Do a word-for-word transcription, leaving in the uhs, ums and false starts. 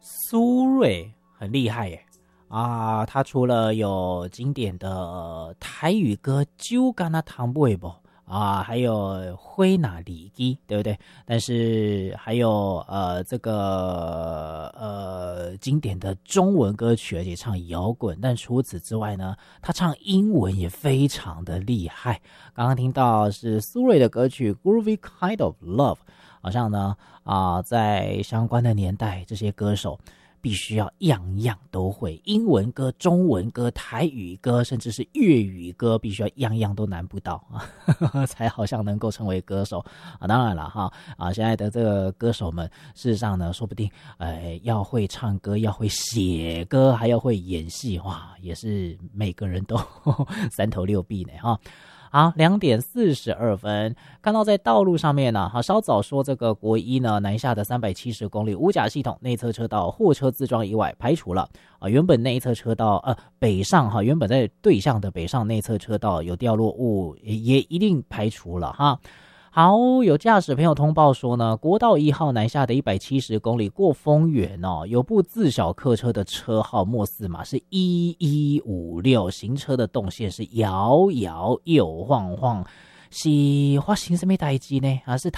苏芮很厉害耶啊！他除了有经典的台语歌《酒干那糖不不》啊，还有《灰那里基》，对不对？但是还有呃这个呃经典的中文歌曲，而且唱摇滚。但除此之外呢，他唱英文也非常的厉害。刚刚听到是苏芮的歌曲《Groovy Kind of Love》，好像呢啊、呃，在相关的年代，这些歌手必须要样样都会，英文歌、中文歌、台语歌，甚至是粤语歌，必须要样样都难不倒啊，才好像能够成为歌手啊。当然了哈啊，现在的这个歌手们，事实上呢，说不定呃要会唱歌，要会写歌，还要会演戏，哇，也是每个人都三头六臂呢哈。好，两点四十二分，看到在道路上面呢，哈，稍早说这个国一呢南下的三百七十公里无甲系统内侧车道货车自撞意外排除了啊，原本内侧车道呃北上哈，原本在对向的北上内侧车道有掉落物也也一定排除了哈。好，有驾驶朋友通报说呢，国道一号南下的一百七十公里过丰原哦，有部自小客车的车号末四码是一一五六，行车的动线是摇摇又晃晃，是发生什么代志呢？啊，是